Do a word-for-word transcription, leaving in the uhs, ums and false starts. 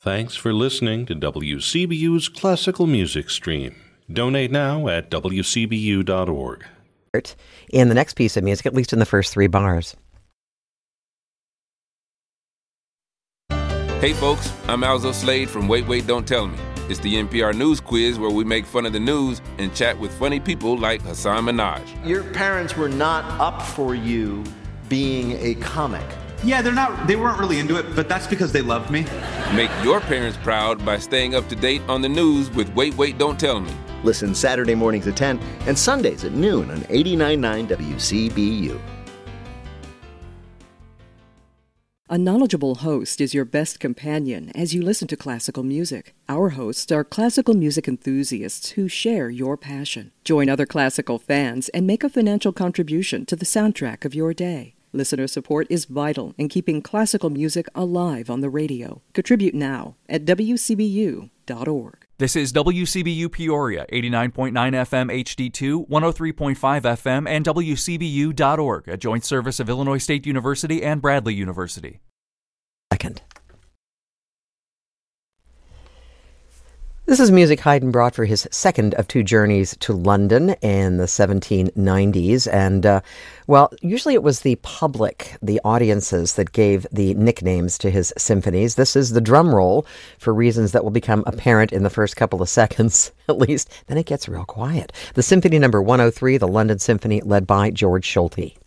Thanks for listening to W C B U's Classical Music Stream. Donate now at w c b u dot org. In the next piece of music, at least in the first three bars. Hey folks, I'm Alzo Slade from Wait, Wait, Don't Tell Me. It's the N P R News Quiz where we make fun of the news and chat with funny people like Hassan Minhaj. Your parents were not up for you being a comic. Yeah, they're not. They weren't really into it, but that's because they loved me. Make your parents proud by staying up to date on the news with Wait, Wait, Don't Tell Me. Listen Saturday mornings at ten and Sundays at noon on eighty-nine point nine W C B U. A knowledgeable host is your best companion as you listen to classical music. Our hosts are classical music enthusiasts who share your passion. Join other classical fans and make a financial contribution to the soundtrack of your day. Listener support is vital in keeping classical music alive on the radio. Contribute now at w c b u dot org. This is W C B U Peoria, eighty-nine point nine F M H D two, one oh three point five F M, and w c b u dot org, a joint service of Illinois State University and Bradley University. Second. This is music Haydn brought for his second of two journeys to London in the seventeen nineties. And, uh, well, usually it was the public, the audiences, that gave the nicknames to his symphonies. This is the drum roll for reasons that will become apparent in the first couple of seconds, at least. Then it gets real quiet. The Symphony Number one oh three, the London Symphony, led by George Solti.